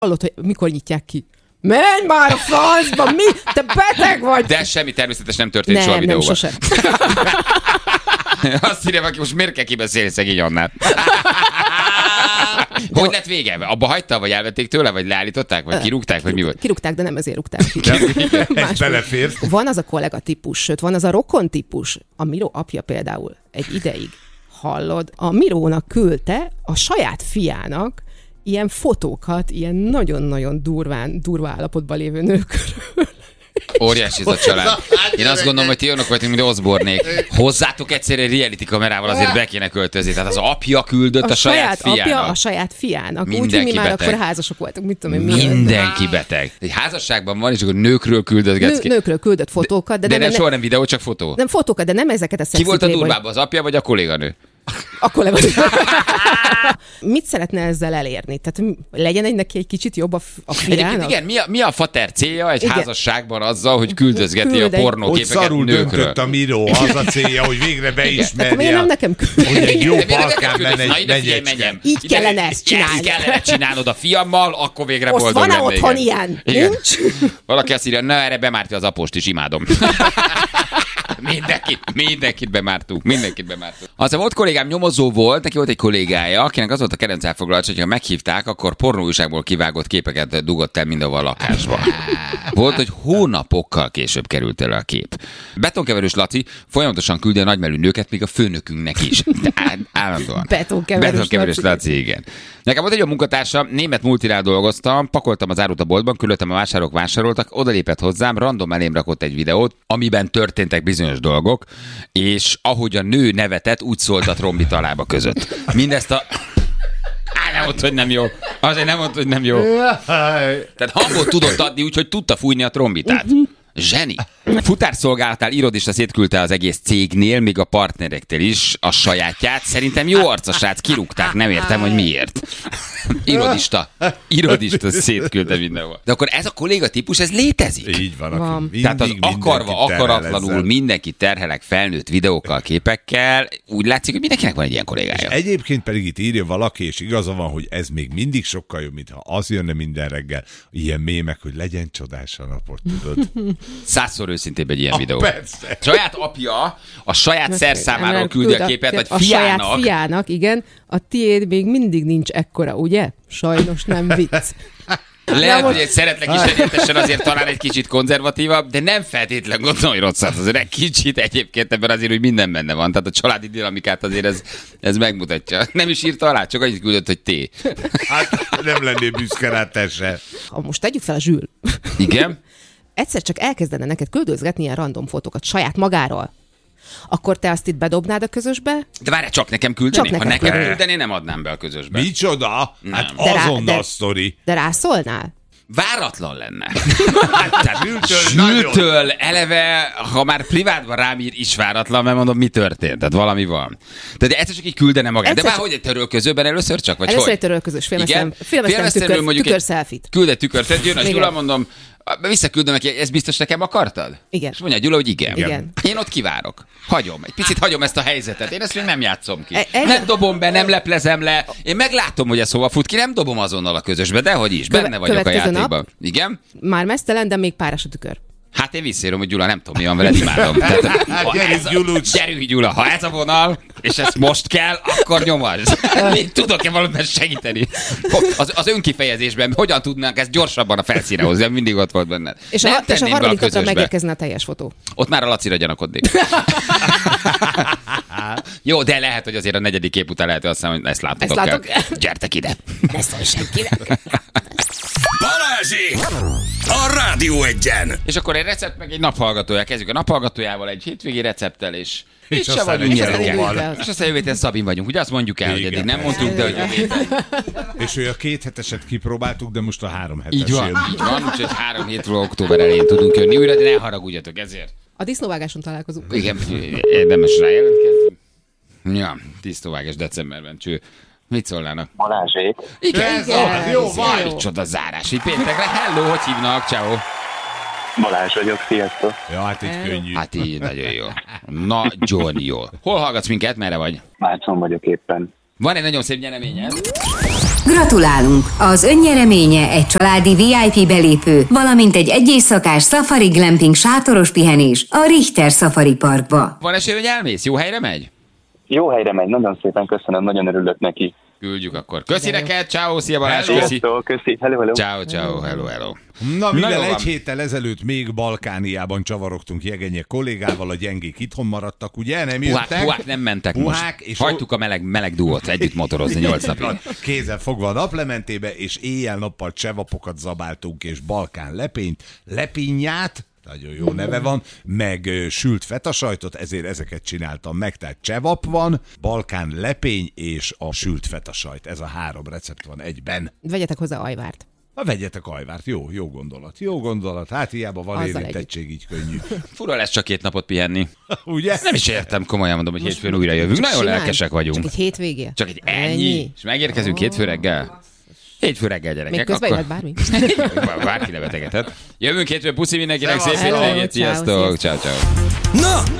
Hallod, hogy mikor nyitják ki? Menj már a francba, mi? Te beteg vagy! De semmi természetes nem történt soha a videóban. Nem, sosem. Azt írja, aki most miért kell kibeszélni szegény Annát? Hogy lett vége? Abba hagyta, vagy elvették tőle, vagy leállították, vagy kirúgták, vagy mi volt? Kirúgták, de nem ezért rúgták ki. Ez belefér. Van az a kollega típus, sőt, van az a rokon típus. A Miró apja például egy ideig, hallod, a Mirónak küldte a saját fiának ilyen fotókat, ilyen nagyon-nagyon durva állapotban lévő nőkről. Óriási ez a család. Én azt gondolom, hogy ti olyanok vagytok, mint Osbornék. Hozzátok egyszer egy reality kamerával azért be kéne költözni. Tehát az apja küldött a saját fiának. Apja a saját fiának. Mindenki úgy, mi már beteg. akkor házasok voltunk. Mit tudom én, Mindenki beteg. Egy házasságban van, és akkor nőkről küldött ki. Nőkről küldött fotókat. De nem soha nem videó, csak fotó. Nem fotókat, de nem ezeket a szexi. Ki volt a durvább, az apja vagy a kolléganő? Akkor Mit szeretne ezzel elérni? Tehát legyen neki egy kicsit jobb a fiának? Igen, mi a fater célja egy házasságban azzal, hogy küldözgeti a pornóképeket hogy szarul nőkről? döntött a Miró, az a célja, hogy végre beismerje. Miért nem nekem hogy egy jó balkán menjem. Így kellene ezt csinálni. Ezt kellene csinálnod a fiammal, akkor végre boldog lennék. lennék. Most van-e otthon ilyen? Nincs? Valaki azt írja, na erre bemárti az apost is, imádom. Mindenkit bemártunk. Aztán volt kollégám, nyomozó volt, neki volt egy kollégája, akinek az volt a kedvenc elfoglalás, hogyha meghívták, akkor pornóújságból kivágott képeket dugott el mindenhol a lakásba. Volt, hogy hónapokkal később került elő a kép. Betonkeverős Laci folyamatosan küldi a nagymelű nőket, még a főnökünknek is. Állandóan. Betonkeverős Laci, igen. Nekem volt egy olyan munkatársam, német multinál dolgoztam, pakoltam az árut a boltban, küldöttem a vásárok vásároltak, odalépett hozzám, random elém rakott egy videót, amiben történtek bizonyos dolgok, és ahogy a nő nevetett, úgy szólt a trombita a lába között. Mindezt a... nem mondta, hogy nem jó. Azért nem mondta, hogy nem jó. Tehát hangot tudott adni, úgyhogy tudta fújni a trombitát. Zseni. Futárszolgálatál irodista szétküldte az egész cégnél, még a partnerektől is a sajátját. Szerintem jó arca srác, kirúgták, nem értem, hogy miért. Irodista szétküldte mindenhol. De akkor ez a kolléga típus, ez létezik? Így van. Tehát az akarva, akaratlanul mindenki terhelek felnőtt videókkal, képekkel. Úgy látszik, hogy mindenkinek van egy ilyen kollégája. És egyébként pedig itt írja valaki, és igaza van, hogy ez még mindig sokkal jobb, mintha az jönne minden reggel. Ilyen mémek, hogy legyen csodás a napot, tudod? 100-szor őszintébb egy ilyen videó. Persze. Saját apja a saját szerszámáról küldi a képet, vagy a fiának. saját fiának, igen. A tiéd még mindig nincs ekkora, ugye? Sajnos nem vicc. Lehet, hogy egy szeretlek is azért talán egy kicsit konzervatívabb, de nem feltétlenül gondolom, hogy rosszat. Azért egy kicsit egyébként ebben azért, hogy minden benne van. Tehát a családi dinamikát azért ez megmutatja. Nem is írta alá, csak annyit küldött, hogy té. Hát nem lennél büszke rá, te se. Ha most tegyük fel a Zsül. Igen? Egyszer csak elkezdene neked küldözgetni ilyen random fotókat saját magáról, akkor te azt itt bedobnád a közösbe? De várjál, csak nekem küldeni? Csak ha nekem nekem küldeni. küldeni, nem adnám be a közösbe. Micsoda? Nem. Hát De azonnal sztori. De rászólnál? Váratlan lenne. Tehát Zsültől eleve, ha már privátban rám ír, is váratlan, mert mondom, mi történt. Tehát valami van. Tehát egyszer csak így küldene magát. De már hogy egy törölközőben először csak? Vagy először hogy? egy törölközős filmesztelen Mondjuk tükör-szelfit. Küld egy tükörselfit, Gyula, mondom, visszaküldöm neki, ezt biztos nekem akartad? Igen. És mondja Gyula, hogy igen. Igen. Én ott kivárok. Egy picit hagyom ezt a helyzetet. Én ezt még nem játszom ki. Nem dobom be, nem leplezem le. Én meglátom, hogy ez hova fut ki, nem dobom azonnal a közösbe, dehogy is. Benne vagyok a játékban. Nap, igen? Már mesztelen, de még páros a tükör. Hát én visszaírom, hogy Gyula, nem tudom, mi van veled, imádom. Gyerünk, Gyula, ha ez a vonal, és ez most kell, akkor nyomasd. Még tudok-e valamiben segíteni? Az önkifejezésben hogyan tudnánk ezt gyorsabban a felszíne hozni, mindig ott volt benned. És a harmadik napra megérkezne a teljes fotó. Ott már a Lacira gyanakodnék. Jó, de lehet, hogy azért a negyedik kép után lehet, hogy azt mondom, hogy ezt látok. Gyertek ide. Ne szólj senkinek. Balázsék! A Rádió Egyen! És akkor egy recept, meg egy naphallgatója. Kezdjük a naphallgatójával, egy hétvégi recepttel, és aztán és aztán jövő héten Szabin vagyunk. Ugye azt mondjuk el, hogy eddig nem mondtuk, de hogy jövő héten. És hogy a 2 heteset kipróbáltuk, de most a 3 hetes Így van, jön. úgyhogy 3 hétről október elején tudunk jönni újra, de ne haragudjatok ezért. A disznóvágáson találkozunk. Igen, érdemes rá jelentkezni. Ja, disznóvágás decemberben, cső. Mit szólnának? Balázsék. Igen, jó vagy. Csoda zárás. Így péntekre. Hello, hogy hívnak? Ciao. Balázs vagyok, sziasztok. Ja, hát így könnyű. Hát így, nagyon jó. Nagyon jó. Hol hallgatsz minket? Merre vagy? Márton vagyok éppen. Van egy nagyon szép nyereményed. Gratulálunk! Az önnyereménye egy családi VIP belépő, valamint egy éjszakás safari glamping sátoros pihenés a Richter Safari Parkba. Van esély, hogy elmész? Jó helyre megy? Jó helyre megy, nagyon szépen köszönöm, nagyon örülök neki. Küldjük akkor. Köszi neked, ciao, szia Balázs, köszi. Sziasztok, köszi, hello. Ciao, hello. Na, mivel jó egy van. héttel ezelőtt még Balkániában csavarogtunk Jegenye kollégával, a gyengék itthon maradtak, ugye? Nem jöttek? Puhák nem mentek Puhák, most. és Hagytuk a meleg duót együtt motorozni 8 napig. Kézzel fogva a naplementébe, és éjjel-nappal csevapokat zabáltunk, és Balkán lepényát, nagyon jó neve van, meg sült fetasajtot, ezért ezeket csináltam meg. Tehát csevap van, Balkán lepény és a sült fetasajt. Ez a 3 recept van egyben. Vegyetek hozzá ajvárt. Na, vegyetek ajvárt, jó gondolat. Hát hiába van Azzal érintettség, így könnyű. Fura lesz csak 2 napot pihenni. Ugye? Nem is értem, komolyan mondom, hogy hétfőn újra jövünk. Nagyon Simán. lelkesek vagyunk. Csak egy hétvégé? Csak egy ennyi. És megérkezünk hétfő reggel. Hétfő reggel, gyerekek. Még közben jöhet bármi? Bárki nevetegethet. Jövünk hétfőn, puszi mindenkinek, szép Hello, hétvégét, ciao, sziasztok. Ciao. Na,